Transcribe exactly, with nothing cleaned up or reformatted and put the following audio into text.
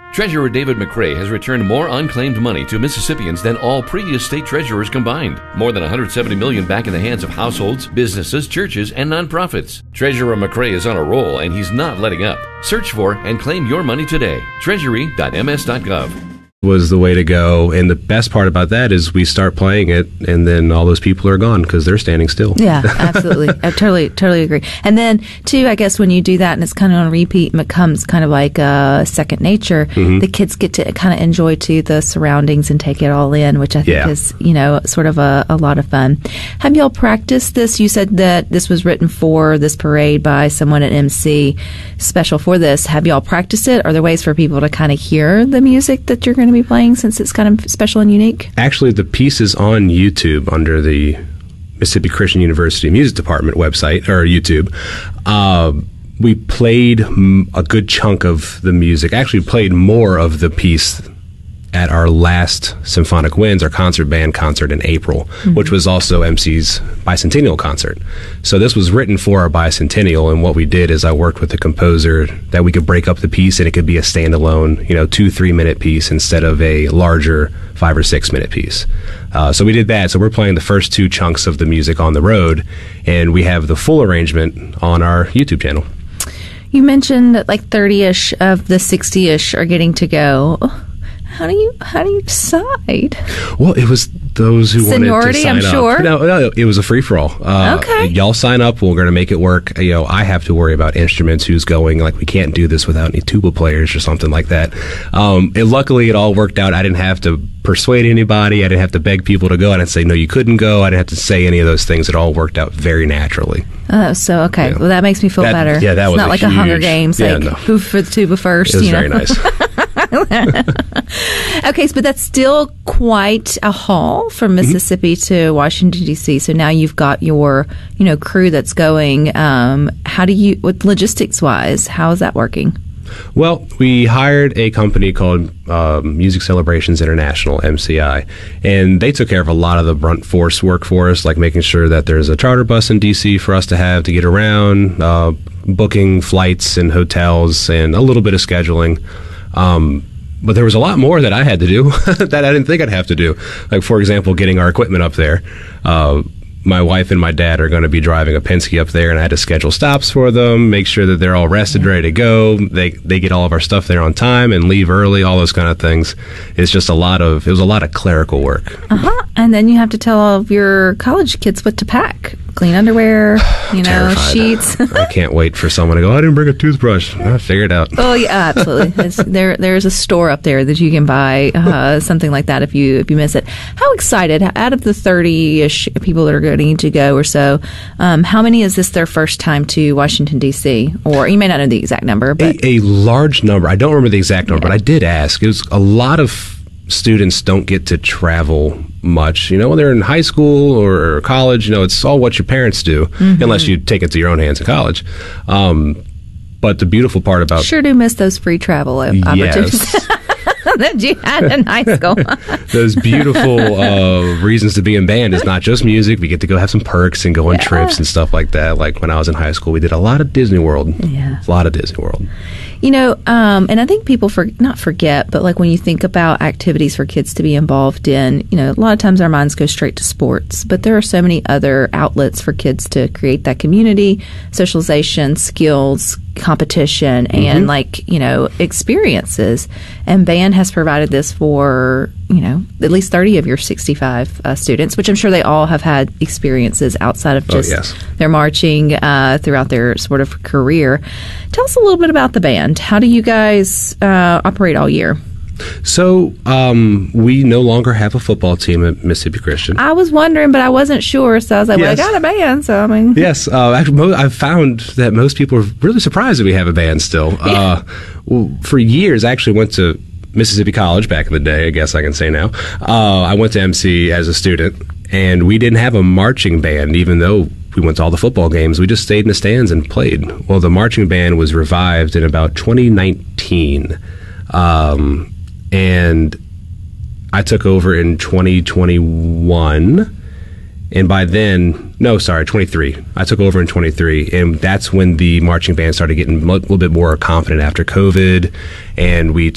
Treasurer David McRae has returned more unclaimed money to Mississippians than all previous state treasurers combined. More than one hundred seventy million dollars back in the hands of households, businesses, churches, and nonprofits. Treasurer McRae is on a roll, and he's not letting up. Search for and claim your money today. treasury dot m s dot gov. Was the way to go, and the best part about that is we start playing it and then all those people are gone because they're standing still. Yeah, absolutely. I totally totally agree. And then too, I guess when you do that and it's kind of on repeat and it becomes kind of like uh, second nature, mm-hmm. the kids get to kind of enjoy too the surroundings and take it all in, which I think yeah. is, you know, sort of a, a lot of fun. Have y'all practiced this? You said that this was written for this parade by someone at M C special for this. Have y'all practiced it? Are there ways for people to kind of hear the music that you're going to be playing since it's kind of special and unique? Actually, the piece is on YouTube under the Mississippi Christian University Music Department website, or YouTube. Uh, we played a good chunk of the music. Actually, played more of the piece at our last Symphonic Winds, our concert band concert in April, mm-hmm. which was also M C's bicentennial concert. So this was written for our bicentennial, and what we did is I worked with the composer that we could break up the piece and it could be a standalone, you know, two, three minute piece instead of a larger five or six minute piece. Uh, so we did that. So we're playing the first two chunks of the music on the road, and we have the full arrangement on our YouTube channel. You mentioned that like thirty-ish of the sixty-ish are getting to go. How do you how do you decide? Well, it was those who Seniority, wanted to sign I'm sure. up. No, no, it was a free for all. Uh, okay, y'all sign up. We're going to make it work. You know, I have to worry about instruments. Who's going? Like, we can't do this without any tuba players or something like that. Um, and luckily, it all worked out. I didn't have to persuade anybody. I didn't have to beg people to go. I didn't say no, you couldn't go. I didn't have to say any of those things. It all worked out very naturally. Oh, so okay. Yeah. Well, that makes me feel that, better. Yeah, that it's was not a like huge, a Hunger Games. Yeah, like no. who for the tuba first? It was you know? very nice. Okay, so, but that's still quite a haul from Mississippi mm-hmm. to Washington, D C. So now you've got your, you know, crew that's going. Um, how do you, with logistics wise, how is that working? Well, we hired a company called um, Music Celebrations International, M C I, and they took care of a lot of the brunt force work for us, like making sure that there's a charter bus in D C for us to have to get around, uh, booking flights and hotels, and a little bit of scheduling. Um, but there was a lot more that I had to do that I didn't think I'd have to do. Like, for example, getting our equipment up there. Uh, my wife and my dad are going to be driving a Penske up there, and I had to schedule stops for them, make sure that they're all rested, ready to go. They they get all of our stuff there on time and leave early, all those kind of things. It's just a lot of, it was a lot of clerical work. Uh-huh. And then you have to tell all of your college kids what to pack. Clean underwear, you know, sheets. I can't wait for someone to go, I didn't bring a toothbrush. I figured it out. Oh, yeah, absolutely. It's, there, there's a store up there that you can buy uh, something like that if you if you miss it. How excited, out of the thirty-ish people that are going to go or so, um, how many is this their first time to Washington, D C? Or you may not know the exact number. But A, a large number. I don't remember the exact number, yeah. but I did ask. It was a lot of students don't get to travel much. You know, when they're in high school or college, you know, it's all what your parents do, mm-hmm. unless you take it to your own hands in college. Um, but the beautiful part about... Sure do miss those free travel opportunities. Yes. that you had in high school. Those beautiful uh, reasons to be in band is not just music. We get to go have some perks and go on yeah. trips and stuff like that. Like when I was in high school, we did a lot of Disney World. Yeah. A lot of Disney World. You know, um, and I think people for not forget, but like when you think about activities for kids to be involved in, you know, a lot of times our minds go straight to sports, but there are so many other outlets for kids to create that community, socialization, skills, competition, and mm-hmm. like, you know, experiences. And band has provided this for, you know, at least thirty of your sixty-five uh, students, which I'm sure they all have had experiences outside of just oh, yes. their marching uh, throughout their sort of career. Tell us a little bit about the band. How do you guys uh, operate all year? So um, we no longer have a football team at Mississippi Christian. I was wondering, but I wasn't sure, so I was like, yes. well, I got a band, so I mean... Yes, uh, actually, mo- I've found that most people are really surprised that we have a band still. Yeah. Uh, well, for years, I actually went to Mississippi College back in the day, I guess I can say now. Uh, I went to M C as a student, and we didn't have a marching band, even though we went to all the football games. We just stayed in the stands and played. Well, the marching band was revived in about twenty nineteen. Um... And I took over in twenty twenty-one, and by then, no, sorry, twenty-three. I took over in twenty-three, and that's when the marching band started getting a little bit more confident after COVID, and we